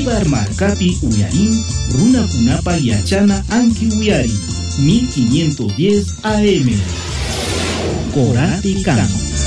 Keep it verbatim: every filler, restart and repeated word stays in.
Bolívar Marcapi Uyarín, Runa Kunapa Yachana Anki Uyari, mil quinientos diez A M. Corate Can.